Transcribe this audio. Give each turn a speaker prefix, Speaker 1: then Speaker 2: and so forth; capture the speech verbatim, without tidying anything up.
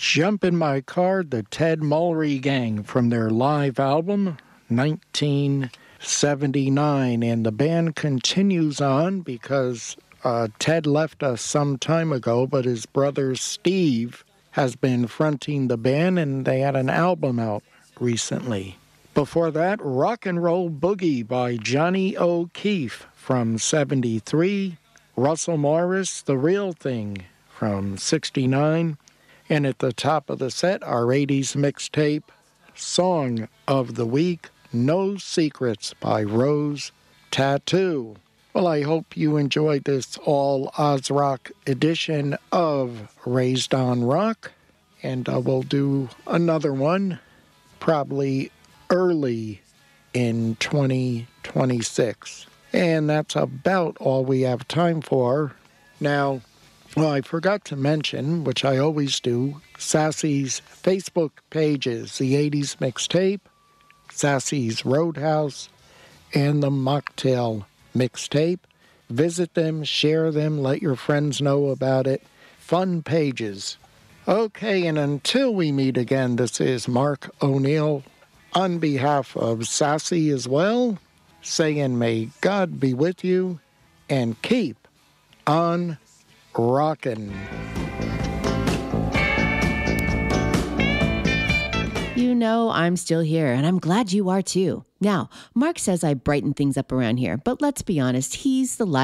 Speaker 1: Jump in My Car, the Ted Mulry Gang from their live album, nineteen seventy-nine. And the band continues on because uh, Ted left us some time ago, but his brother Steve has been fronting the band, and they had an album out recently. Before that, Rock and Roll Boogie by Johnny O'Keefe from seventy-three. Russell Morris, The Real Thing from sixty-nine. And at the top of the set, our eighties mixtape, Song of the Week, No Secrets by Rose Tattoo. Well, I hope you enjoyed this all Oz Rock edition of Raised on Rock. And uh, we'll do another one probably early in twenty twenty-six. And that's about all we have time for. Now, well, I forgot to mention, which I always do, Sassy's Facebook pages, the eighties Mixtape, Sassy's Roadhouse, and the Mocktail Mixtape. Visit them, share them, let your friends know about it. Fun pages. Okay, and until we meet again, this is Mark O'Neill on behalf of Sassy as well, saying may God be with you and keep on rockin'.
Speaker 2: You know I'm still here, and I'm glad you are too. Now, Mark says I brighten things up around here, but let's be honest, he's the